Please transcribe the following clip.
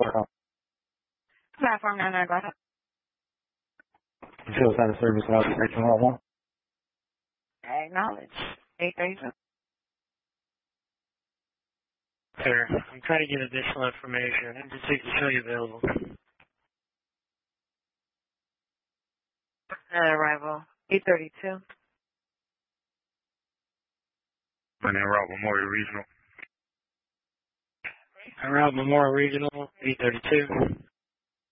Platform 99, go ahead. Field side of service out 1311. Acknowledge. 832. Sir, I'm trying to get additional information. I'm just to show you available. Arrival. 832. My name is Rob Memorial Regional. Route Memorial Regional, 832.